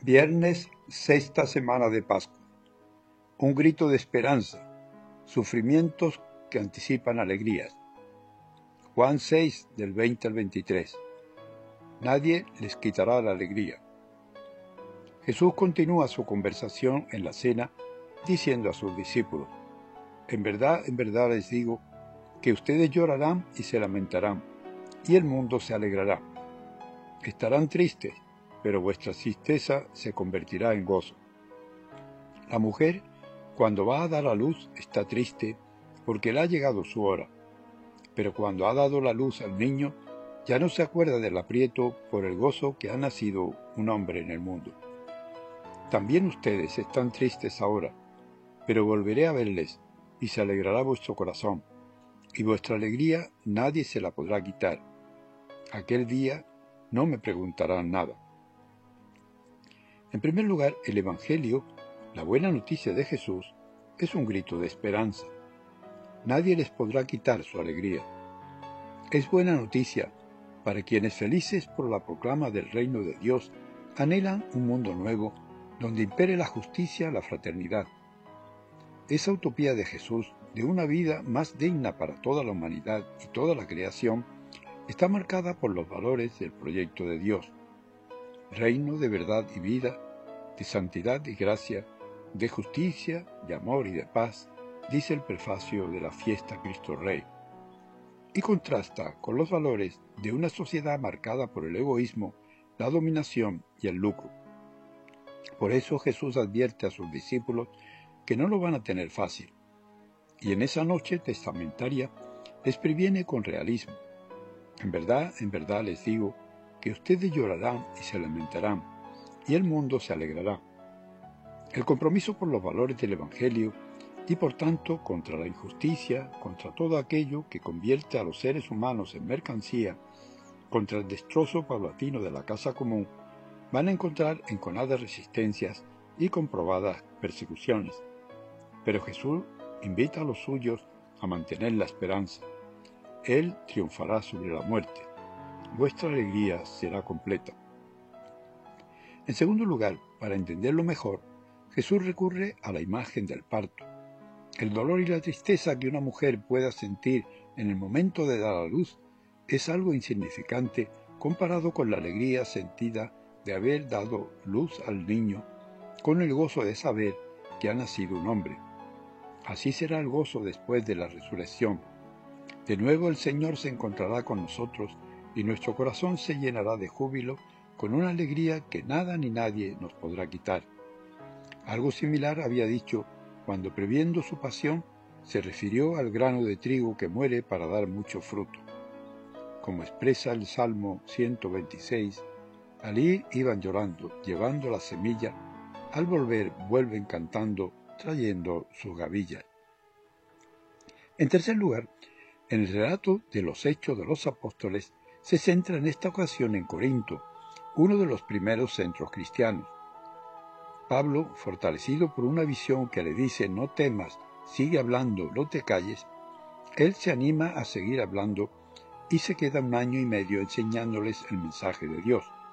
Viernes, sexta semana de Pascua. Un grito de esperanza, sufrimientos que anticipan alegrías. Juan 6, del 20 al 23. Nadie les quitará la alegría. Jesús continúa su conversación en la cena diciendo a sus discípulos: en verdad les digo, que ustedes llorarán y se lamentarán, y el mundo se alegrará. Estarán tristes, pero vuestra tristeza se convertirá en gozo. La mujer, cuando va a dar a luz, está triste porque le ha llegado su hora, pero cuando ha dado la luz al niño, ya no se acuerda del aprieto por el gozo que ha nacido un hombre en el mundo. También ustedes están tristes ahora, pero volveré a verles, y se alegrará vuestro corazón, y vuestra alegría nadie se la podrá quitar. Aquel día no me preguntarán nada. En primer lugar, el Evangelio, la buena noticia de Jesús, es un grito de esperanza. Nadie les podrá quitar su alegría. Es buena noticia para quienes, felices por la proclama del reino de Dios, anhelan un mundo nuevo donde impere la justicia, la fraternidad. Esa utopía de Jesús, de una vida más digna para toda la humanidad y toda la creación, está marcada por los valores del proyecto de Dios: reino de verdad y vida, de santidad y gracia, de justicia, de amor y de paz, dice el prefacio de la fiesta Cristo Rey, y contrasta con los valores de una sociedad marcada por el egoísmo, la dominación y el lucro. Por eso Jesús advierte a sus discípulos que no lo van a tener fácil, y en esa noche testamentaria les previene con realismo: en verdad les digo, que ustedes llorarán y se lamentarán, y el mundo se alegrará. El compromiso por los valores del Evangelio y por tanto contra la injusticia, contra todo aquello que convierte a los seres humanos en mercancía, contra el destrozo paulatino de la casa común, van a encontrar enconadas resistencias y comprobadas persecuciones. Pero Jesús invita a los suyos a mantener la esperanza. Él triunfará sobre la muerte. Vuestra alegría será completa. En segundo lugar, para entenderlo mejor, Jesús recurre a la imagen del parto. El dolor y la tristeza que una mujer pueda sentir en el momento de dar a luz es algo insignificante comparado con la alegría sentida de haber dado luz al niño, con el gozo de saber que ha nacido un hombre. Así será el gozo después de la resurrección. De nuevo el Señor se encontrará con nosotros y nuestro corazón se llenará de júbilo con una alegría que nada ni nadie nos podrá quitar. Algo similar había dicho cuando, previendo su pasión, se refirió al grano de trigo que muere para dar mucho fruto. Como expresa el Salmo 126, al ir iban llorando, llevando la semilla, al volver vuelven cantando, trayendo sus gavillas. En tercer lugar, en el relato de los Hechos de los Apóstoles se centra en esta ocasión en Corinto, uno de los primeros centros cristianos. Pablo, fortalecido por una visión que le dice: no temas, sigue hablando, no te calles, él se anima a seguir hablando y se queda 1 año y medio enseñándoles el mensaje de Dios.